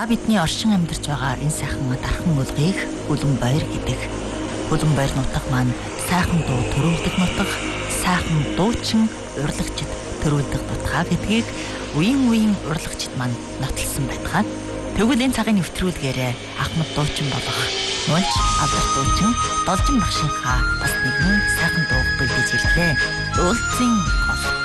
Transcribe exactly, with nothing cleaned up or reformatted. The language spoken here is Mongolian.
Та бидний оршин амьдарч байгаа энэ сайхан дархан уулгыг Үлэн Баяр гэдэг. Үлэн Баяр нутаг маань сайхан дуу төрүүлдэг нутаг, сайхан дуучин урлагчид төрүүлдэг нутгаа гэдгийг үеийн үеийн урлагчид маань нотолсон байтугай. Тэгвэл энэ цагийн нэвтрүүлгээр Ахмад дуучин болох Нуулж Алдар дуучин Должин багшийнхаа бас нэгэн сайхан дууг бэлдэж ирлээ. Уулзын